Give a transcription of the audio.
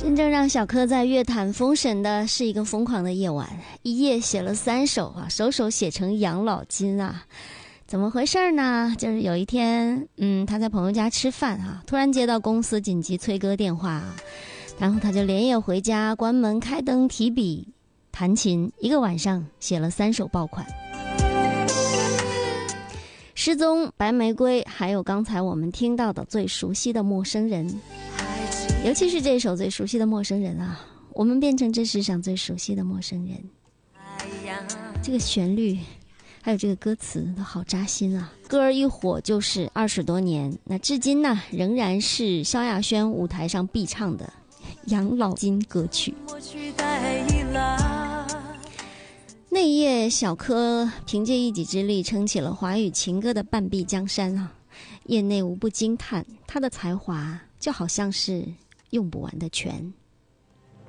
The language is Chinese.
真正让小柯在乐坛封神的是一个疯狂的夜晚，一夜写了3首啊，首首写成养老金啊。怎么回事呢？就是有一天，他在朋友家吃饭啊，突然接到公司紧急催歌电话啊，然后他就连夜回家，关门开灯，提笔弹琴，一个晚上写了3首爆款。失踪、白玫瑰，还有刚才我们听到的最熟悉的陌生人，尤其是这首最熟悉的陌生人啊，我们变成这世上最熟悉的陌生人。这个旋律还有这个歌词都好扎心啊！歌儿一火就是20多年，那至今呢仍然是萧亚轩舞台上必唱的养老金歌曲。那一夜，小柯凭借一己之力撑起了华语情歌的半壁江山啊！业内无不惊叹他的才华，就好像是用不完的泉。